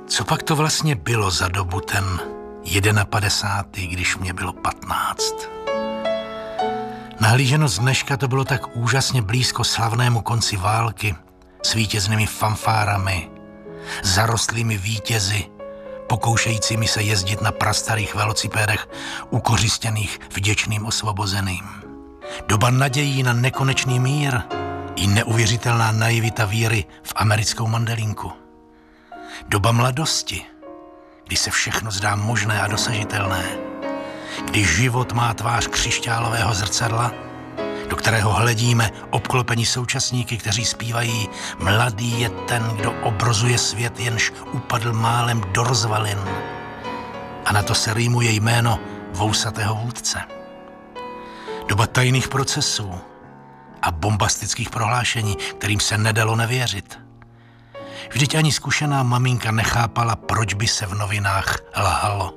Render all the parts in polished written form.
Co pak to vlastně bylo za dobu ten 51., když mě bylo 15? Nahlíženo z dneška to bylo tak úžasně blízko slavnému konci války s vítěznými fanfárami, zarostlými vítězi, pokoušejícími se jezdit na prastarých velocipédech ukořistěných vděčným osvobozeným. Doba nadějí na nekonečný mír i neuvěřitelná naivita víry v americkou mandelinku. Doba mladosti, kdy se všechno zdá možné a dosažitelné, kdy život má tvář křišťálového zrcadla, do kterého hledíme obklopení současníky, kteří zpívají mladý je ten, kdo obrozuje svět, jenž upadl málem do rozvalin. A na to se rýmuje jméno vousatého vůdce. Doba tajných procesů a bombastických prohlášení, kterým se nedalo nevěřit. Vždyť ani zkušená maminka nechápala, proč by se v novinách lhalo.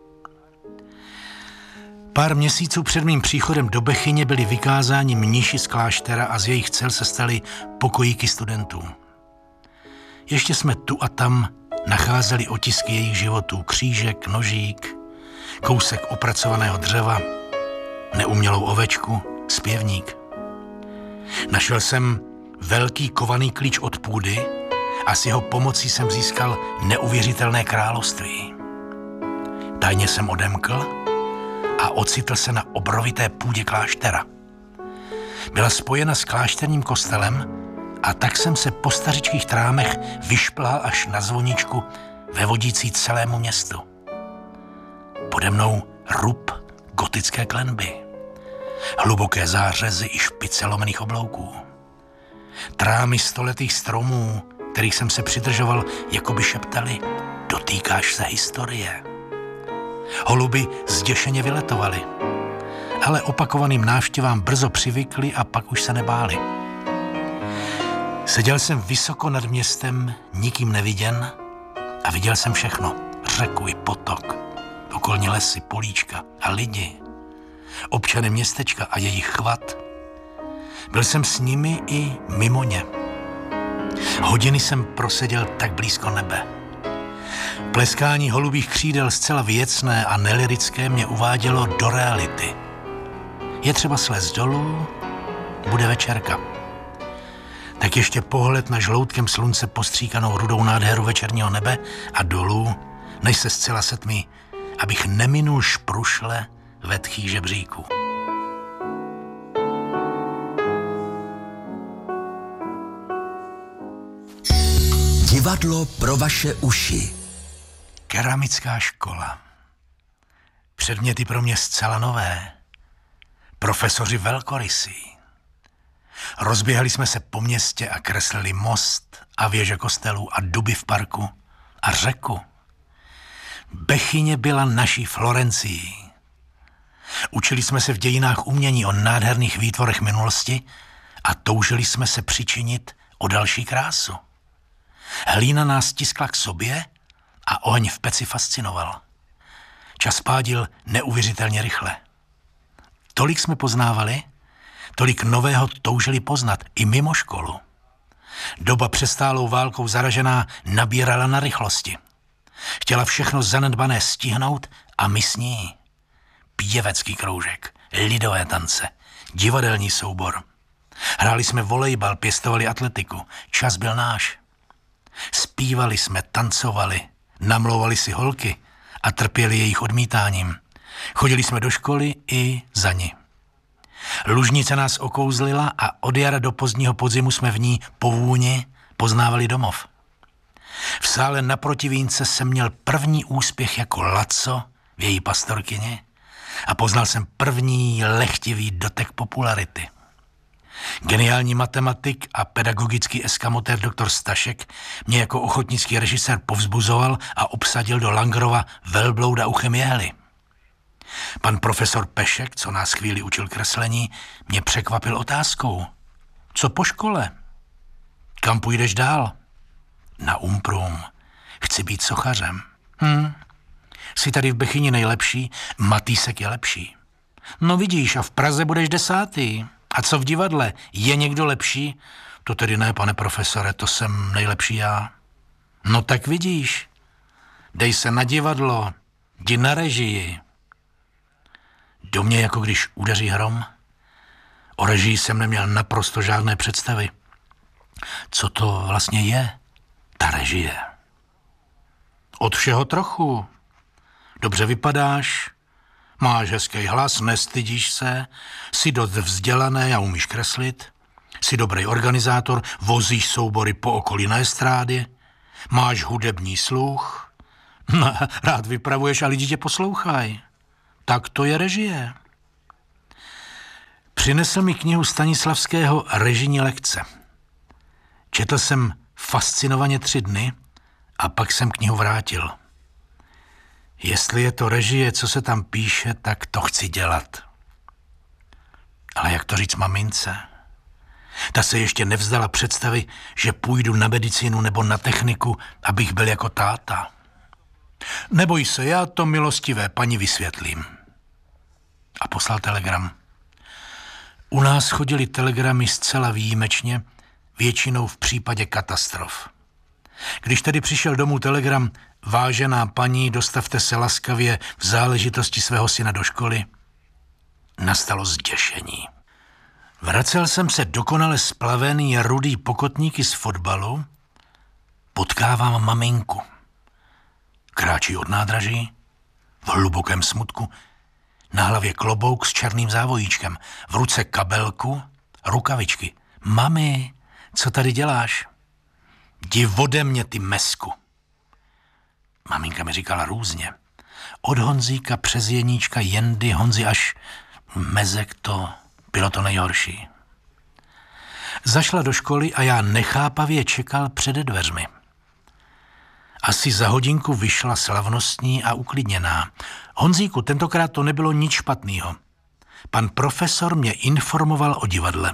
Pár měsíců před mým příchodem do Bechyně byli vykázáni mniši z kláštera a z jejich cel se stali pokojíky studentů. Ještě jsme tu a tam nacházeli otisky jejich životů, křížek, nožík, kousek opracovaného dřeva, neumělou ovečku, zpěvník. Našel jsem velký kovaný klíč od půdy a s jeho pomocí jsem získal neuvěřitelné království. Tajně jsem odemkl a ocitl se na obrovité půdě kláštera. Byla spojena s klášterním kostelem a tak jsem se po stařičkých trámech vyšplhal až na zvoničku vevodící celému městu. Pode mnou rub gotické klenby, hluboké zářezy i špice lomených oblouků. Trámy stoletých stromů, kterých jsem se přidržoval, jako by šeptali, dotýkáš se historie. Holuby zděšeně vyletovaly, ale opakovaným návštěvám brzo přivykli a pak už se nebáli. Seděl jsem vysoko nad městem, nikým neviděn, a viděl jsem všechno. Řeku i potok, okolní lesy, políčka a lidi, občany městečka a jejich chvat. Byl jsem s nimi i mimo ně. Hodiny jsem proseděl tak blízko nebe. Pleskání holubých křídel zcela věcné a nelirické mě uvádělo do reality. Je třeba slez dolů, bude večerka. Tak ještě pohled na žloutkem slunce postříkanou rudou nádheru večerního nebe a dolů, než se zcela setmí, abych neminul šprušle vetchých žebříků. Divadlo pro vaše uši. Keramická škola. Předměty pro mě zcela nové. Profesoři velkorysí. Rozběhali jsme se po městě a kreslili most a věže kostelů a duby v parku a řeku. Bechyně byla naší Florencií. Učili jsme se v dějinách umění o nádherných výtvorech minulosti a toužili jsme se přičinit o další krásu. Hlína nás tiskla k sobě a oheň v peci fascinoval. Čas pádil neuvěřitelně rychle. Tolik jsme poznávali, tolik nového toužili poznat i mimo školu. Doba přestálou válkou zaražená nabírala na rychlosti. Chtěla všechno zanedbané stihnout a my s ní. Pěvecký kroužek, lidové tance, divadelní soubor. Hráli jsme volejbal, pěstovali atletiku. Čas byl náš. Zpívali jsme, tancovali, namlouvali si holky a trpěli jejich odmítáním. Chodili jsme do školy i za ní. Lužnice nás okouzlila a od jara do pozdního podzimu jsme v ní po vůni poznávali domov. V sále naproti Vínce jsem měl první úspěch jako Laco v její pastorkyni a poznal jsem první lehtivý dotek popularity. Geniální matematik a pedagogický eskamotér doktor Stašek mě jako ochotnický režisér povzbuzoval a obsadil do Langerova velblouda uchem jehly. Pan profesor Pešek, co nás chvíli učil kreslení, mě překvapil otázkou. Co po škole? Kam půjdeš dál? Na Umprum. Chci být sochařem. Jsi tady v Bechyni nejlepší, Matýsek je lepší. No vidíš, a v Praze budeš 10. A co v divadle? Je někdo lepší? To tedy ne, pane profesore, to jsem nejlepší já. No tak vidíš, dej se na divadlo, jdi na režii. Do mě jako když udeří hrom. O režii jsem neměl naprosto žádné představy. Co to vlastně je, ta režie? Od všeho trochu. Dobře vypadáš, máš hezký hlas, nestydíš se, jsi dost vzdělaný a umíš kreslit, jsi dobrý organizátor, vozíš soubory po okolí na estrádě, máš hudební sluch, rád vypravuješ a lidi tě poslouchají. Tak to je režie. Přinesl mi knihu Stanislavského Režijní lekce. Četl jsem fascinovaně 3 dny a pak jsem knihu vrátil. Jestli je to režie, co se tam píše, tak to chci dělat. Ale jak to říct mamince? Ta se ještě nevzdala představy, že půjdu na medicínu nebo na techniku, abych byl jako táta. Neboj se, já to milostivé paní vysvětlím. A poslal telegram. U nás chodily telegramy zcela výjimečně, většinou v případě katastrof. Když tedy přišel domů telegram, vážená paní, dostavte se laskavě v záležitosti svého syna do školy, nastalo zděšení. Vracel jsem se dokonale splavený a rudý pokotníky z fotbalu, potkávám maminku. Kráčí od nádraží, v hlubokém smutku, na hlavě klobouk s černým závojíčkem, v ruce kabelku, rukavičky. Mami, co tady děláš? Jdi ode mě, ty mesku. Maminka mi říkala různě. Od Honzíka přes Jeníčka, Jendy, Honzi až Mezek, to bylo to nejhorší. Zašla do školy a já nechápavě čekal před dveřmi. Asi za hodinku vyšla slavnostní a uklidněná. Honzíku, tentokrát to nebylo nic špatného. Pan profesor mě informoval o divadle.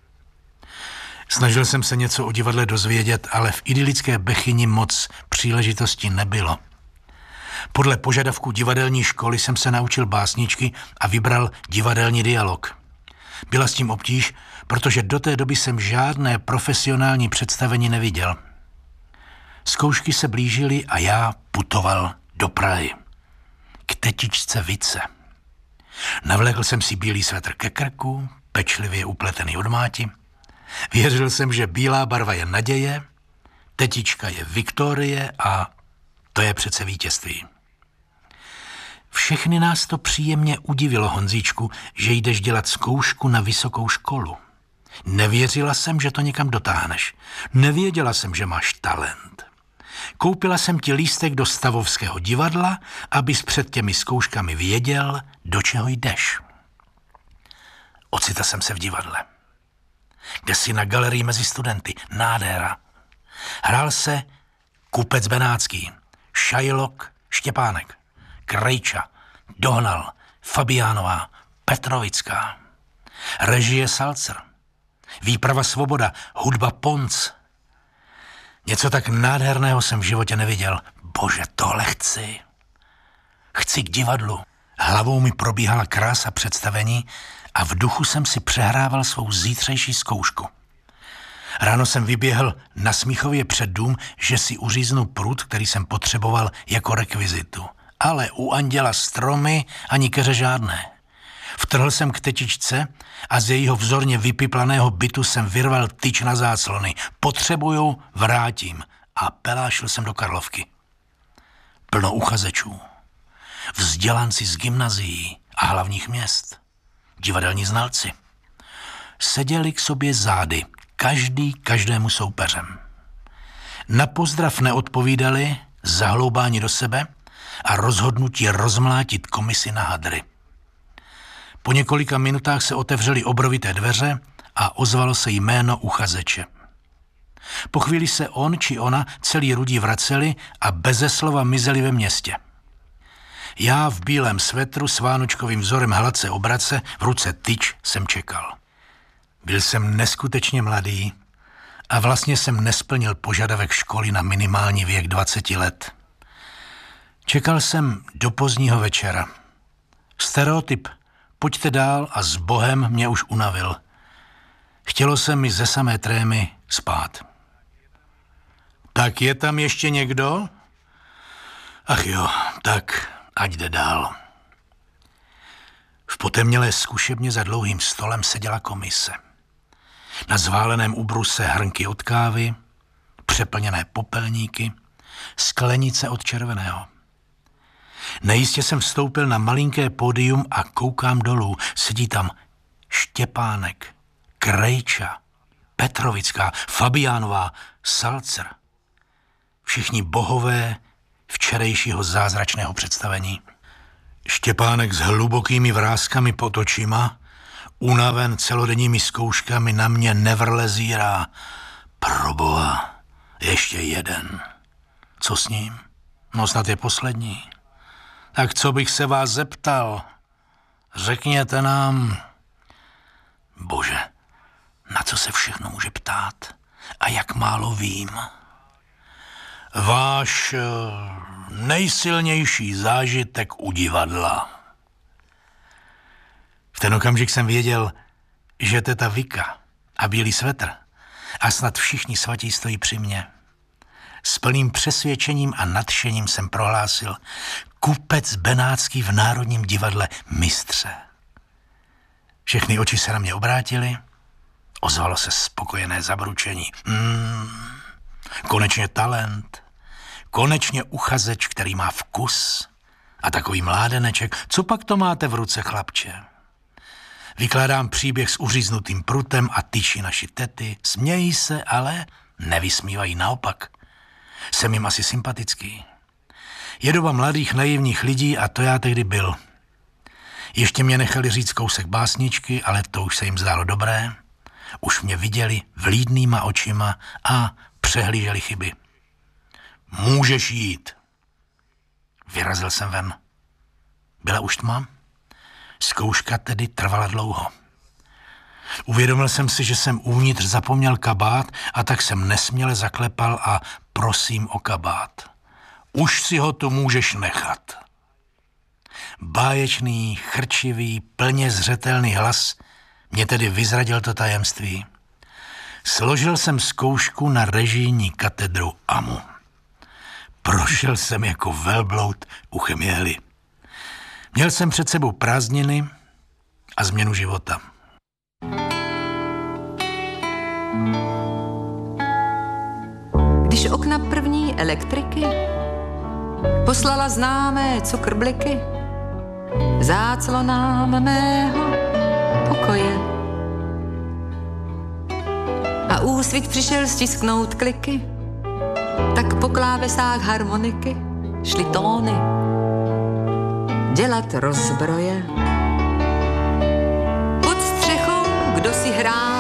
Snažil jsem se něco o divadle dozvědět, ale v idylické Bechyni moc příležitostí nebylo. Podle požadavků divadelní školy jsem se naučil básničky a vybral divadelní dialog. Byla s tím obtíž, protože do té doby jsem žádné profesionální představení neviděl. Zkoušky se blížily a já putoval do Prahy. K tetičce Vice. Navlékl jsem si bílý svetr ke krku, pečlivě upletený od máti. Věřil jsem, že bílá barva je naděje, tetička je Viktorie a to je přece vítězství. Všechny nás to příjemně udivilo, Honzíčku, že jdeš dělat zkoušku na vysokou školu. Nevěřila jsem, že to někam dotáhneš. Nevěděla jsem, že máš talent. Koupila jsem ti lístek do Stavovského divadla, abys před těmi zkouškami věděl, do čeho jdeš. Ocitl jsem se v divadle. Kde si na galerii mezi studenty. Nádhera. Hrál se Kupec Benátský, Šajlok Štěpánek, Krejča, Dohnal, Fabiánová, Petrovická. Režie Salcer. Výprava Svoboda, hudba Ponc. Něco tak nádherného jsem v životě neviděl. Bože, tohle chci. Chci k divadlu. Hlavou mi probíhala krása představení a v duchu jsem si přehrával svou zítřejší zkoušku. Ráno jsem vyběhl na Smíchově před dům, že si uříznu prut, který jsem potřeboval jako rekvizitu. Ale u Anděla stromy ani keře žádné. Vtrhl jsem k tetičce a z jejího vzorně vypiplaného bytu jsem vyrval tyč na záclony. Potřebuju, vrátím. A pelášil jsem do Karlovky. Plno uchazečů. Vzdělanci z gymnazií a hlavních měst. Divadelní znalci. Seděli k sobě zády, každý každému soupeřem. Na pozdrav neodpovídali, zahloubáni do sebe a rozhodnutí rozmlátit komisi na hadry. Po několika minutách se otevřely obrovité dveře a ozvalo se jméno uchazeče. Po chvíli se on či ona celý rudí vraceli a beze slova mizeli ve městě. Já v bílém svetru s vánočkovým vzorem hladce obrace, v ruce tyč jsem čekal. Byl jsem neskutečně mladý a vlastně jsem nesplnil požadavek školy na minimální věk 20 let. Čekal jsem do pozdního večera. Stereotyp pojďte dál a s Bohem mě už unavil. Chtělo se mi ze samé trémy spát. Tak je tam ještě někdo? Ach jo, tak ať jde dál. V potemnělé zkušebně za dlouhým stolem seděla komise. Na zváleném ubruse hrnky od kávy, přeplněné popelníky, sklenice od červeného. Nejistě jsem vstoupil na malinké pódium a koukám dolů. Sedí tam Štěpánek, Krejča, Petrovická, Fabiánová, Salcer. Všichni bohové včerejšího zázračného představení. Štěpánek s hlubokými vrázkami pod očima, unaven celodenními zkouškami, na mě nevrle zírá. Proboha, ještě jeden. Co s ním? No snad je poslední. Tak co bych se vás zeptal? Řekněte nám. Bože, na co se všechno může ptát a jak málo vím. Váš nejsilnější zážitek u divadla. V ten okamžik jsem věděl, že teta Vika a bílý svetr a snad všichni svatí stojí při mně. S plným přesvědčením a nadšením jsem prohlásil: kupec Benátský v Národním divadle mistře. Všechny oči se na mě obrátily, ozvalo se spokojené zabručení. Konečně talent, konečně uchazeč, který má vkus. A takový mládeneček, co pak to máte v ruce, chlapče? Vykládám příběh s uříznutým prutem a tyčí naši tety. Smějí se, ale nevysmívají, naopak. Jsem jim asi sympatický. Je doba mladých naivních lidí a to já tehdy byl. Ještě mě nechali říct kousek básničky, ale to už se jim zdálo dobré. Už mě viděli vlídnýma očima a přehlíželi chyby. Můžeš jít. Vyrazil jsem ven. Byla už tma? Zkouška tedy trvala dlouho. Uvědomil jsem si, že jsem uvnitř zapomněl kabát, a tak jsem nesměle zaklepal a prosím o kabát. Už si ho tu můžeš nechat. Báječný, chrčivý, plně zřetelný hlas mě tedy vyzradil to tajemství. Složil jsem zkoušku na režijní katedru AMU. Prošel jsem jako velbloud uchem jehly. Měl jsem před sebou prázdniny a změnu života. Když okna první elektriky poslala známé cukrbliky záclonám mého pokoje a úsvit přišel stisknout kliky, tak po klávesách harmoniky šly tóny dělat rozbroje. Pod střechou kdo si hrál